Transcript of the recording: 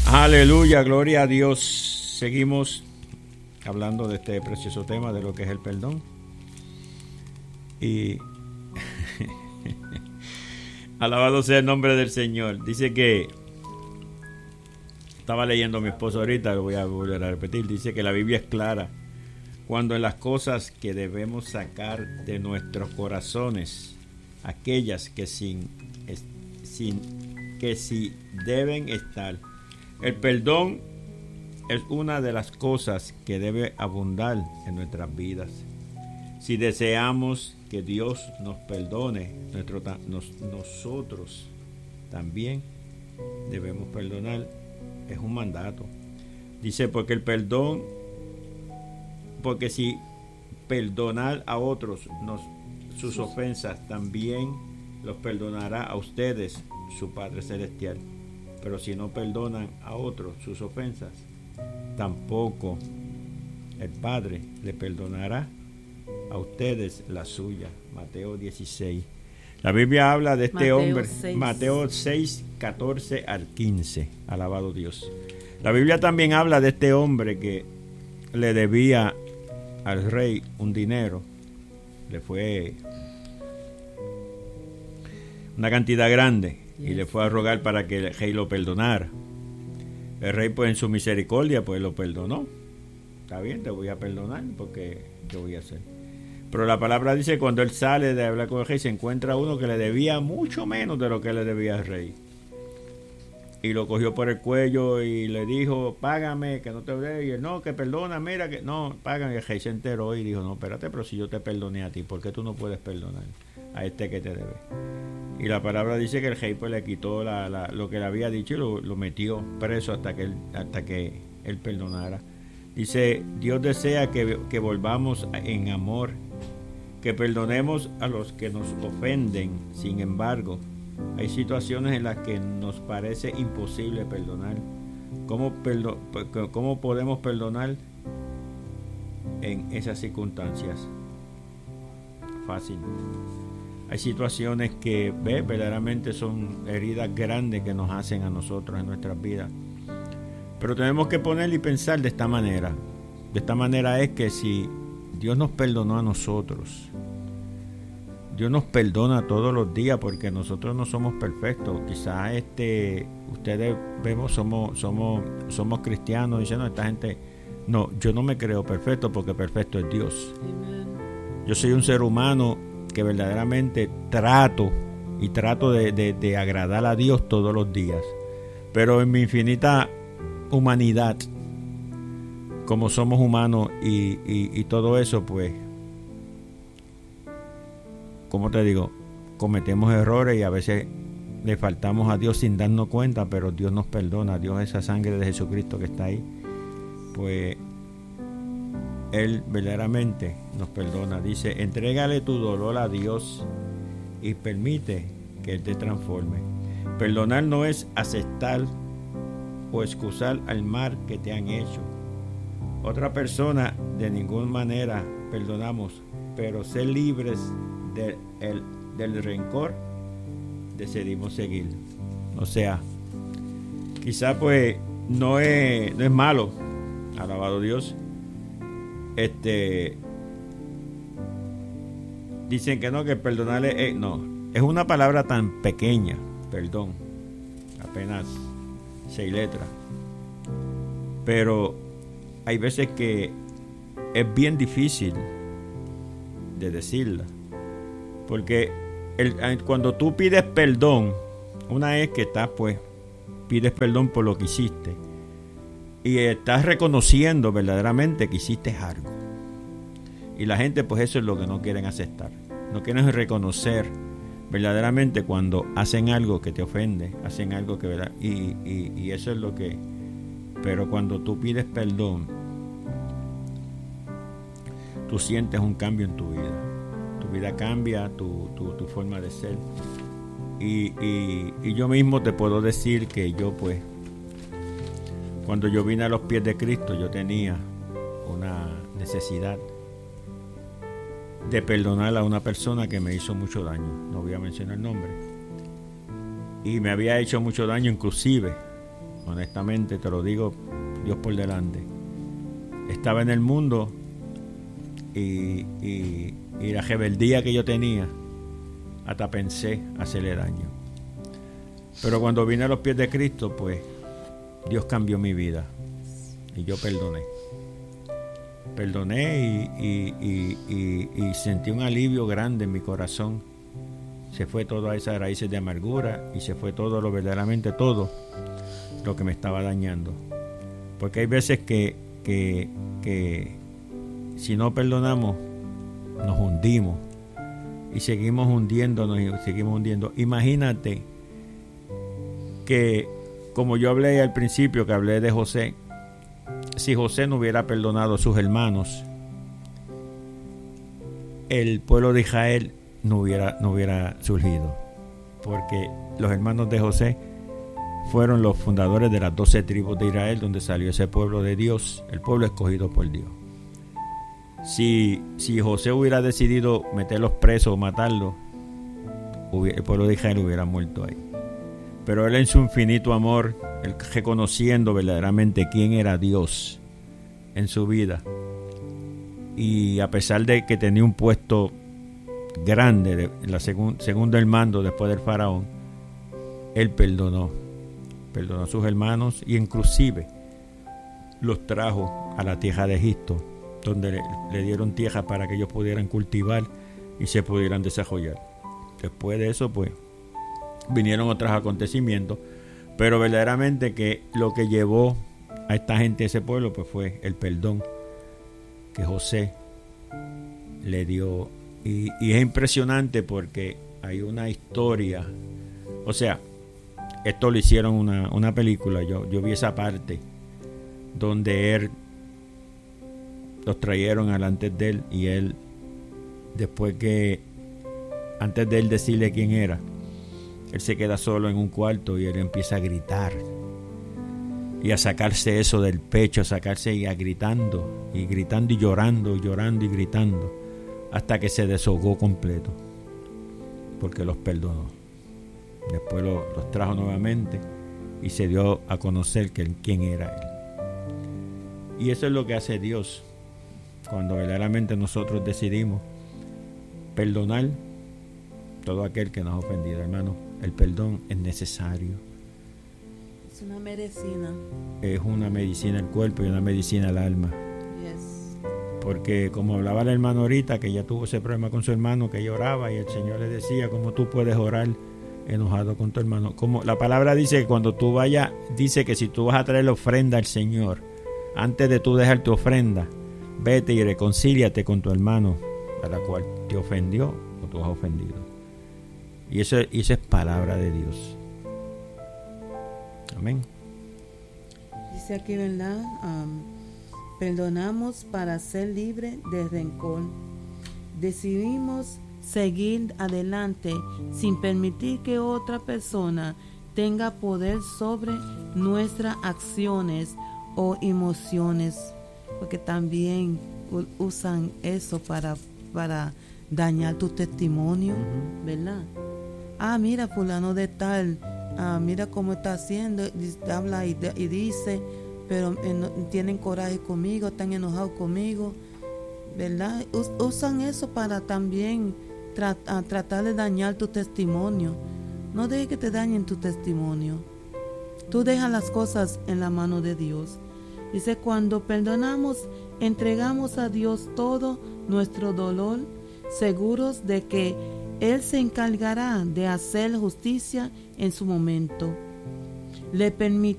Aleluya, gloria a Dios. Seguimos hablando de este precioso tema de lo que es el perdón. Y alabado sea el nombre del Señor. Dice que estaba leyendo a mi esposo ahorita, lo voy a volver a repetir. Dice que la Biblia es clara cuando en las cosas que debemos sacar de nuestros corazones, aquellas que sí deben estar. El perdón es una de las cosas que debe abundar en nuestras vidas. Si deseamos que Dios nos perdone, nosotros también debemos perdonar. Es un mandato. Dice, porque si perdonar a otros sus ofensas, también los perdonará a ustedes su Padre Celestial. Pero si no perdonan a otros sus ofensas, tampoco el Padre le perdonará a ustedes la suya. Mateo 16. La Biblia habla de este hombre, Mateo 6, 14 al 15. Alabado Dios. La Biblia también habla de este hombre que le debía al rey un dinero. Le fue una cantidad grande y le fue a rogar para que el rey lo perdonara. El rey, pues en su misericordia, pues lo perdonó. Está bien, te voy a perdonar porque ¿qué voy a hacer? Pero la palabra dice, cuando él sale de hablar con el rey, se encuentra uno que le debía mucho menos de lo que le debía al rey. Y lo cogió por el cuello y le dijo, págame, que no te debe. Y él, no, que perdona, mira, que no, págame. Y el rey se enteró y dijo, no, espérate, pero si yo te perdoné a ti, ¿por qué tú no puedes perdonar a este que te debe? Y la palabra dice que el rey pues le quitó lo que le había dicho y lo metió preso hasta que él perdonara. Dice, Dios desea que volvamos en amor, que perdonemos a los que nos ofenden. Sin embargo, hay situaciones en las que nos parece imposible perdonar. ¿Cómo podemos perdonar en esas circunstancias? Fácil. Hay situaciones que verdaderamente son heridas grandes que nos hacen a nosotros en nuestras vidas. Pero tenemos que poner y pensar de esta manera. De esta manera es que si Dios nos perdonó a nosotros, Dios nos perdona todos los días porque nosotros no somos perfectos. Quizás ustedes vemos somos cristianos diciendo esta gente, no, yo no me creo perfecto porque perfecto es Dios. Amen. Yo soy un ser humano que verdaderamente trato de agradar a Dios todos los días, pero en mi infinita humanidad, como somos humanos y todo eso, pues, como te digo, cometemos errores y a veces le faltamos a Dios sin darnos cuenta, pero Dios nos perdona. Dios, esa sangre de Jesucristo que está ahí, pues Él verdaderamente nos perdona. Dice, entrégale tu dolor a Dios y permite que Él te transforme. Perdonar no es aceptar o excusar al mal que te han hecho. Otra persona de ninguna manera perdonamos, pero ser libres del rencor decidimos seguir. O sea, quizá pues no es malo, alabado Dios. Dicen que no, que perdonarle no, es una palabra tan pequeña, perdón, apenas 6 letras, pero hay veces que es bien difícil de decirla, porque cuando tú pides perdón, una vez que estás, pues, pides perdón por lo que hiciste y estás reconociendo verdaderamente que hiciste algo, y la gente, pues, eso es lo que no quieren aceptar, no quieren reconocer verdaderamente cuando hacen algo que te ofende, hacen algo que, ¿verdad? Y eso es lo que, pero cuando tú pides perdón, tú sientes un cambio en tu vida cambia, tu forma de ser, y yo mismo te puedo decir que yo, pues, cuando yo vine a los pies de Cristo, yo tenía una necesidad de perdonar a una persona que me hizo mucho daño, no voy a mencionar el nombre, y me había hecho mucho daño, inclusive, honestamente te lo digo, Dios por delante. Estaba en el mundo y la rebeldía que yo tenía, hasta pensé hacerle daño. Pero cuando vine a los pies de Cristo, pues Dios cambió mi vida y yo perdoné y sentí un alivio grande en mi corazón. Se fue todas esas raíces de amargura y se fue todo lo verdaderamente todo lo que me estaba dañando, porque hay veces que si no perdonamos nos hundimos y seguimos hundiéndonos y seguimos hundiendo. Imagínate que, como yo hablé al principio, que hablé de José, si José no hubiera perdonado a sus hermanos, el pueblo de Israel no hubiera surgido, porque los hermanos de José fueron los fundadores de las 12 tribus de Israel, donde salió ese pueblo de Dios, el pueblo escogido por Dios. Si José hubiera decidido meterlos presos o matarlos, el pueblo de Israel hubiera muerto ahí. Pero él, en su infinito amor, él reconociendo verdaderamente quién era Dios en su vida, y a pesar de que tenía un puesto grande, segundo el mando después del faraón, él perdonó a sus hermanos, y inclusive los trajo a la tierra de Egipto, donde le dieron tierra para que ellos pudieran cultivar y se pudieran desarrollar. Después de eso, pues, vinieron otros acontecimientos, pero verdaderamente que lo que llevó a esta gente, a ese pueblo, pues fue el perdón que José le dio. Y es impresionante porque hay una historia, o sea, esto lo hicieron una película, yo vi esa parte donde él los trajeron delante de él, y él, después que, antes de él decirle quién era, él se queda solo en un cuarto y él empieza a gritar y a sacarse eso del pecho, gritando y llorando y gritando, hasta que se deshogó completo, porque los perdonó. Después los trajo nuevamente y se dio a conocer quién era él. Y eso es lo que hace Dios cuando verdaderamente nosotros decidimos perdonar todo aquel que nos ha ofendido. Hermano, el perdón es necesario. Es una medicina. Es una medicina al cuerpo y una medicina al alma. Yes. Porque, como hablaba el hermano ahorita, que ya tuvo ese problema con su hermano, que ella oraba y el Señor le decía: ¿cómo tú puedes orar enojado con tu hermano? Como la palabra dice que cuando tú vayas, dice que si tú vas a traer la ofrenda al Señor, antes de tú dejar tu ofrenda, vete y reconcíliate con tu hermano a la cual te ofendió o tú has ofendido. Y eso es palabra de Dios. Amén. Dice aquí, ¿verdad? Perdonamos para ser libre de rencor. Decidimos seguir adelante sin permitir que otra persona tenga poder sobre nuestras acciones o emociones, porque también usan eso para dañar tu testimonio, ¿verdad? Mira, fulano de tal, mira cómo está haciendo, habla y dice, pero no tienen coraje conmigo, están enojados conmigo, ¿verdad? Usan eso para también tratar de dañar tu testimonio. No dejes que te dañen tu testimonio. Tú dejas las cosas en la mano de Dios. Dice, cuando perdonamos, entregamos a Dios todo nuestro dolor, seguros de que Él se encargará de hacer justicia en su momento. Le